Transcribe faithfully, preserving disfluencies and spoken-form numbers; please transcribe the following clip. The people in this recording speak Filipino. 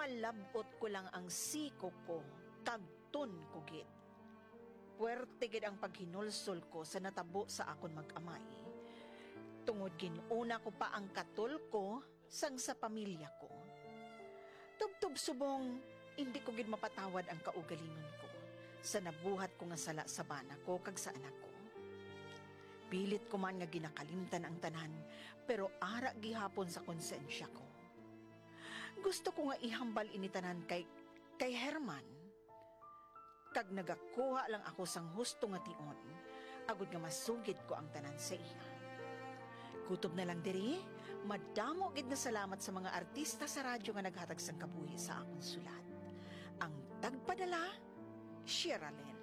malabot ko lang ang siko ko, tagton ko gid. Puwerte gid ang paghinulsol ko sa natabo sa akon mag-amay. Tungod ginuna ko pa ang katol ko sang sa pamilya ko. Tubtub subong, hindi ko gid mapatawad ang kaugalingon ko sa nabuhat ko nga sala sa bana ko kag sa anak ko. Pilit ko man nga ginakalimtan ang tanan, pero ara gihapon sa konsensya ko. Gusto ko nga ihambal ini tanan kay, kay Herman. Kag nagakuha lang ako sang husto nga tion, agud nga masugid ko ang tanan sa iya. Kutob na lang diri, madamo gid na salamat sa mga artista sa radyo nga naghatag sang kabuhi sa akong sulat. Ang tagpadala, Sherilyn.